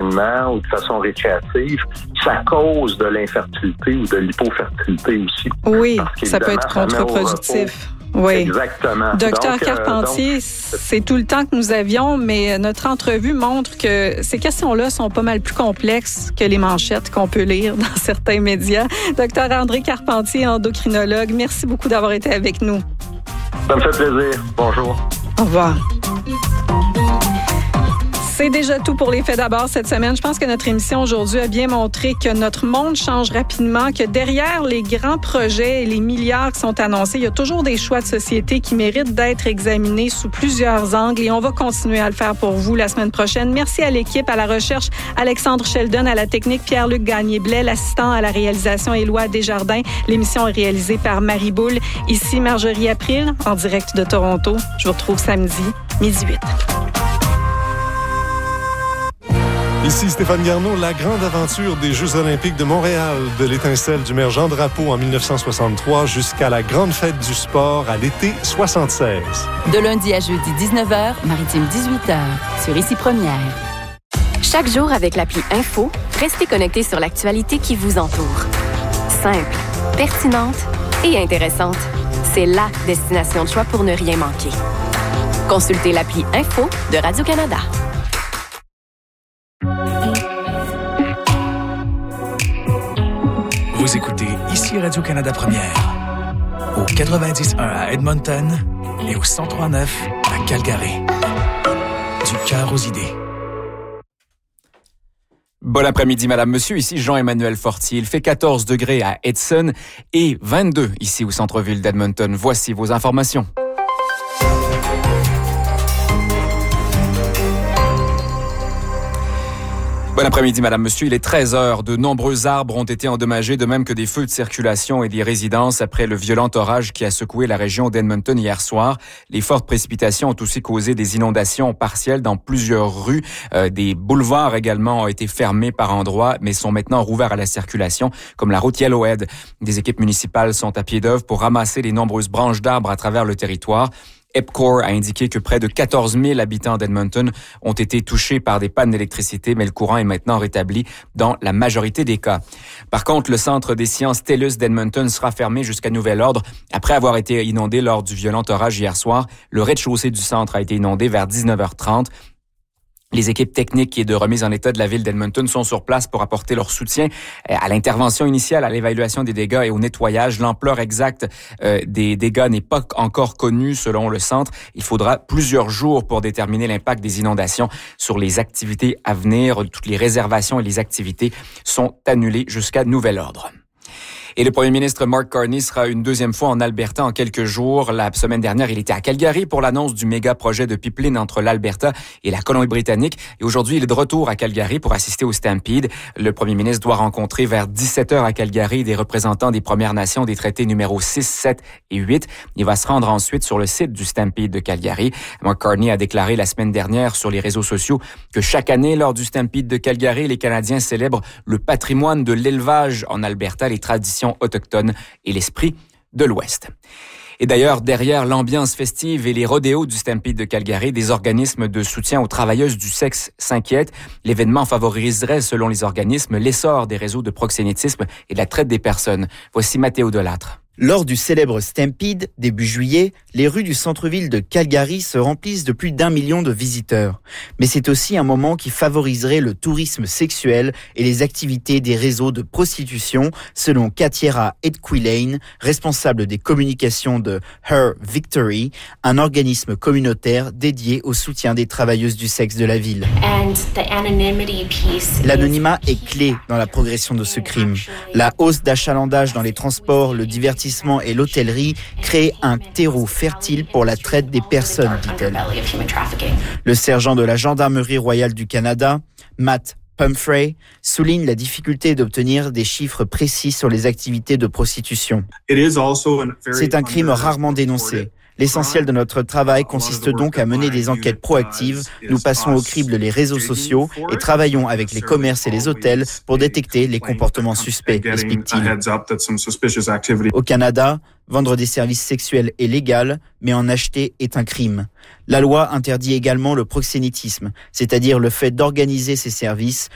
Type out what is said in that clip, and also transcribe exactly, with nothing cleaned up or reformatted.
entraînement ou de façon récréative, ça cause de l'infertilité ou de l'hypofertilité aussi. Oui, ça peut être contre-productif. Oui. Exactement. Docteur donc, Carpentier, euh, donc... c'est tout le temps que nous avions, mais notre entrevue montre que ces questions-là sont pas mal plus complexes que les manchettes qu'on peut lire dans certains médias. Docteur André Carpentier, endocrinologue, merci beaucoup d'avoir été avec nous. Ça me fait plaisir. Bonjour. Au revoir. C'est déjà tout pour les faits d'abord cette semaine. Je pense que notre émission aujourd'hui a bien montré que notre monde change rapidement, que derrière les grands projets et les milliards qui sont annoncés, il y a toujours des choix de société qui méritent d'être examinés sous plusieurs angles et on va continuer à le faire pour vous la semaine prochaine. Merci à l'équipe, à la recherche, Alexandre Sheldon, à la technique, Pierre-Luc Gagné-Blais, l'assistant à la réalisation, Éloi Desjardins. L'émission est réalisée par Marie Boule. Ici Marjorie April, en direct de Toronto. Je vous retrouve samedi, midi huit. Ici Stéphane Garneau, la grande aventure des Jeux olympiques de Montréal, de l'étincelle du maire Jean Drapeau en dix-neuf cent soixante-trois jusqu'à la grande fête du sport à l'été soixante-seize. De lundi à jeudi dix-neuf heures, Maritime dix-huit heures, sur Ici Première. Chaque jour avec l'appli Info, restez connectés sur l'actualité qui vous entoure. Simple, pertinente et intéressante. C'est la destination de choix pour ne rien manquer. Consultez l'appli Info de Radio-Canada. Vous écoutez ici Radio-Canada Première, au quatre-vingt-dix point un à Edmonton et au cent trois point neuf à Calgary. Du cœur aux idées. Bon après-midi, madame, monsieur. Ici Jean-Emmanuel Fortier. Il fait quatorze degrés à Edson et vingt-deux ici au centre-ville d'Edmonton. Voici vos informations. Bon après-midi, madame, monsieur. Il est treize heures. De nombreux arbres ont été endommagés, de même que des feux de circulation et des résidences après le violent orage qui a secoué la région d'Edmonton hier soir. Les fortes précipitations ont aussi causé des inondations partielles dans plusieurs rues. Euh, des boulevards également ont été fermés par endroits, mais sont maintenant rouverts à la circulation, comme la route Yellowhead. Des équipes municipales sont à pied d'œuvre pour ramasser les nombreuses branches d'arbres à travers le territoire. EPCOR a indiqué que près de quatorze mille habitants d'Edmonton ont été touchés par des pannes d'électricité, mais le courant est maintenant rétabli dans la majorité des cas. Par contre, le Centre des sciences TELUS d'Edmonton sera fermé jusqu'à nouvel ordre. Après avoir été inondé lors du violent orage hier soir, le rez-de-chaussée du centre a été inondé vers dix-neuf heures trente. Les équipes techniques et de remise en état de la ville d'Edmonton sont sur place pour apporter leur soutien à l'intervention initiale, à l'évaluation des dégâts et au nettoyage. L'ampleur exacte euh, des dégâts n'est pas encore connue selon le centre. Il faudra plusieurs jours pour déterminer l'impact des inondations sur les activités à venir. Toutes les réservations et les activités sont annulées jusqu'à nouvel ordre. Et le premier ministre Mark Carney sera une deuxième fois en Alberta en quelques jours. La semaine dernière, il était à Calgary pour l'annonce du méga projet de pipeline entre l'Alberta et la Colombie-Britannique. Et aujourd'hui, il est de retour à Calgary pour assister au Stampede. Le premier ministre doit rencontrer vers dix-sept heures à Calgary des représentants des Premières Nations des traités numéros six, sept et huit. Il va se rendre ensuite sur le site du Stampede de Calgary. Mark Carney a déclaré la semaine dernière sur les réseaux sociaux que chaque année, lors du Stampede de Calgary, les Canadiens célèbrent le patrimoine de l'élevage en Alberta, les traditions autochtones et l'esprit de l'Ouest. Et d'ailleurs, derrière l'ambiance festive et les rodéos du Stampede de Calgary, des organismes de soutien aux travailleuses du sexe s'inquiètent. L'événement favoriserait, selon les organismes, l'essor des réseaux de proxénétisme et de la traite des personnes. Voici Mathéo Delattre. Lors du célèbre Stampede, début juillet, les rues du centre-ville de Calgary se remplissent de plus d'un million de visiteurs. Mais c'est aussi un moment qui favoriserait le tourisme sexuel et les activités des réseaux de prostitution, selon Katiera Edquilane, responsable des communications de Her Victory, un organisme communautaire dédié au soutien des travailleuses du sexe de la ville. L'anonymat est clé dans la progression de ce crime. La hausse d'achalandage dans les transports, le divertissement et l'hôtellerie créent un terreau fertile pour la traite des personnes, dit-elle. Le sergent de la Gendarmerie royale du Canada, Matt Pumphrey, souligne la difficulté d'obtenir des chiffres précis sur les activités de prostitution. C'est un crime rarement dénoncé. L'essentiel de notre travail consiste donc à mener des enquêtes proactives. Nous passons au crible les réseaux sociaux et travaillons avec les commerces et les hôtels pour détecter les comportements suspects, explique-t-il. Au Canada, vendre des services sexuels est légal, mais en acheter est un crime. La loi interdit également le proxénétisme, c'est-à-dire le fait d'organiser ces services